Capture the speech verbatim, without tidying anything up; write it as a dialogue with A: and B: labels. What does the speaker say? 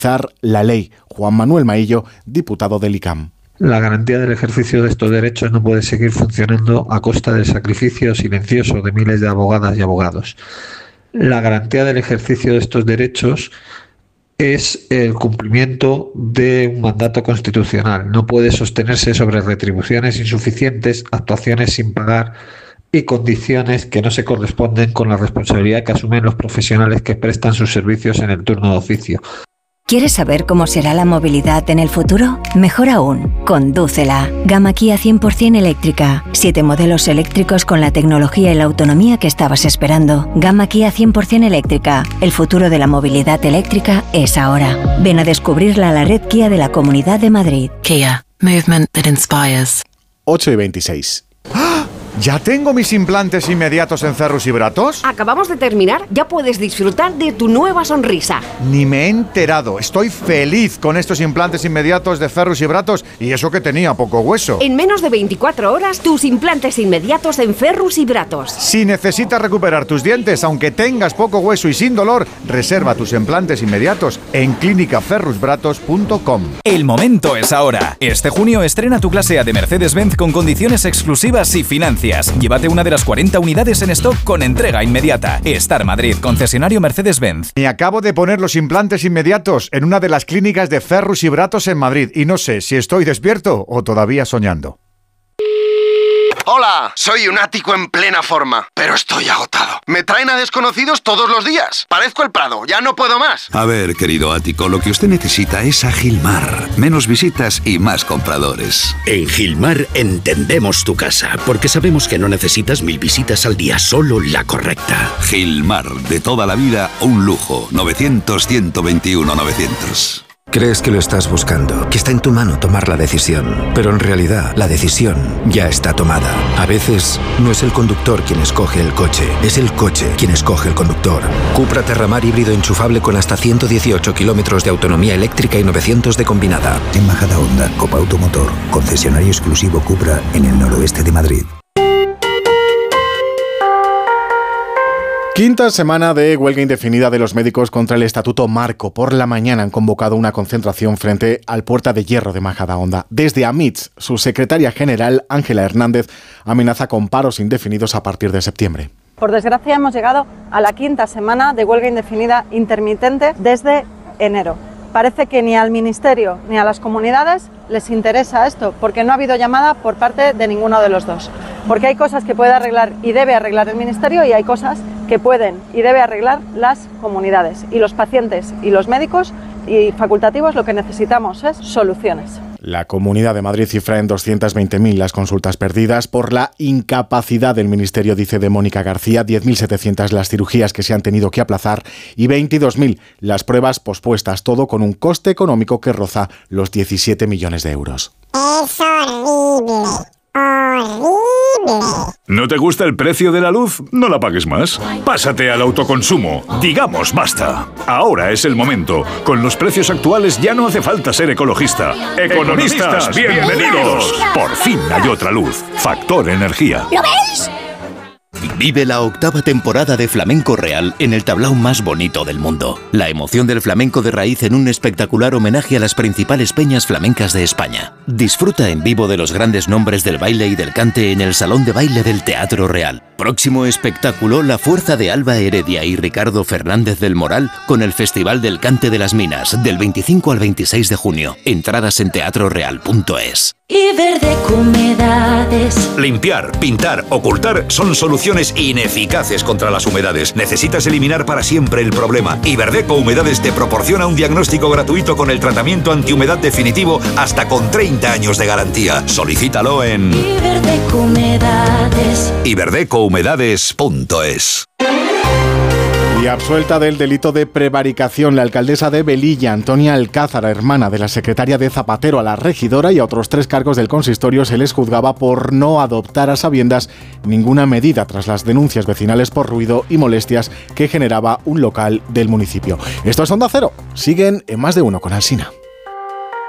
A: la ley. Juan Manuel Maillo, diputado del I C A M.
B: La garantía del ejercicio de estos derechos no puede seguir funcionando a costa del sacrificio silencioso de miles de abogadas y abogados. La garantía del ejercicio de estos derechos es el cumplimiento de un mandato constitucional. No puede sostenerse sobre retribuciones insuficientes, actuaciones sin pagar y condiciones que no se corresponden con la responsabilidad que asumen los profesionales que prestan sus servicios en el turno de oficio.
C: ¿Quieres saber cómo será la movilidad en el futuro? Mejor aún, condúcela. Gama Kia cien por ciento eléctrica. Siete modelos eléctricos con la tecnología y la autonomía que estabas esperando. Gama Kia cien por ciento eléctrica. El futuro de la movilidad eléctrica es ahora. Ven a descubrirla a la red Kia de la Comunidad de Madrid.
D: Kia. Movement that inspires.
A: ocho y veintiséis.
E: ¿Ya tengo mis implantes inmediatos en Ferrus y Bratos?
F: Acabamos de terminar, ya puedes disfrutar de tu nueva sonrisa.
E: Ni me he enterado. Estoy feliz con estos implantes inmediatos de Ferrus y Bratos y eso que tenía poco hueso.
F: En menos de veinticuatro horas, tus implantes inmediatos en Ferrus y Bratos.
E: Si necesitas recuperar tus dientes, aunque tengas poco hueso y sin dolor, reserva tus implantes inmediatos en clínica ferrus bratos punto com.
G: El momento es ahora. Este junio estrena tu clase A de Mercedes-Benz con condiciones exclusivas y financiación. Llévate una de las cuarenta unidades en stock con entrega inmediata. Star Madrid, concesionario Mercedes-Benz.
E: Me acabo de poner los implantes inmediatos en una de las clínicas de Ferrus y Bratos en Madrid y no sé si estoy despierto o todavía soñando.
H: Hola, soy un ático en plena forma, pero estoy agotado. Me traen a desconocidos todos los días. Parezco el Prado, ya no puedo más.
I: A ver, querido ático, lo que usted necesita es a Gilmar. Menos visitas y más compradores.
J: En Gilmar entendemos tu casa, porque sabemos que no necesitas mil visitas al día, solo la correcta.
I: Gilmar, de toda la vida, un lujo. novecientos, ciento veintiuno, novecientos.
K: Crees que lo estás buscando, que está en tu mano tomar la decisión, pero en realidad la decisión ya está tomada. A veces no es el conductor quien escoge el coche, es el coche quien escoge el conductor. Cupra Terramar híbrido enchufable con hasta ciento dieciocho kilómetros de autonomía eléctrica y novecientos de combinada.
L: En Majadahonda, Copa Automotor, concesionario exclusivo Cupra en el noroeste de Madrid.
A: Quinta semana de huelga indefinida de los médicos contra el Estatuto Marco. Por la mañana han convocado una concentración frente al Puerta de Hierro de Majadahonda. Desde AMITS, su secretaria general, Ángela Hernández, amenaza con paros indefinidos a partir de septiembre.
M: Por desgracia, hemos llegado a la quinta semana de huelga indefinida intermitente desde enero. Parece que ni al Ministerio ni a las comunidades les interesa esto, porque no ha habido llamada por parte de ninguno de los dos. Porque hay cosas que puede arreglar y debe arreglar el Ministerio y hay cosas que pueden y debe arreglar las comunidades. Y los pacientes y los médicos y facultativos lo que necesitamos es soluciones.
A: La Comunidad de Madrid cifra en doscientas veinte mil las consultas perdidas por la incapacidad del Ministerio, dice de Mónica García, diez mil setecientas las cirugías que se han tenido que aplazar y veintidós mil las pruebas pospuestas, todo con un coste económico que roza los diecisiete millones de euros.
N: Es horrible. ¡Horrible!
O: ¿No te gusta el precio de la luz? No la pagues más. Pásate al autoconsumo. Digamos basta. Ahora es el momento. Con los precios actuales ya no hace falta ser ecologista. ¡Economistas, bienvenidos! Por fin hay otra luz. Factor Energía.
N: ¿Lo veis?
J: Vive la octava temporada de Flamenco Real en el tablao más bonito del mundo. La emoción del flamenco de raíz en un espectacular homenaje a las principales peñas flamencas de España. Disfruta en vivo de los grandes nombres del baile y del cante en el Salón de Baile del Teatro Real. Próximo espectáculo, La Fuerza de Alba Heredia y Ricardo Fernández del Moral con el Festival del Cante de las Minas, del veinticinco al veintiséis de junio. Entradas en teatro real punto es.
P: Iberdeco Humedades.
Q: Limpiar, pintar, ocultar son soluciones ineficaces contra las humedades. Necesitas eliminar para siempre el problema. Iberdeco Humedades te proporciona un diagnóstico gratuito con el tratamiento antihumedad definitivo hasta con treinta años de garantía. Solicítalo en
P: Iberdeco Humedades.
Q: iberdeco humedades punto es.
A: Y absuelta del delito de prevaricación, la alcaldesa de Velilla, Antonia Alcázar, hermana de la secretaria de Zapatero, a la regidora y a otros tres cargos del consistorio se les juzgaba por no adoptar a sabiendas ninguna medida tras las denuncias vecinales por ruido y molestias que generaba un local del municipio. Esto es Onda Cero. Siguen en Más de Uno con Alsina.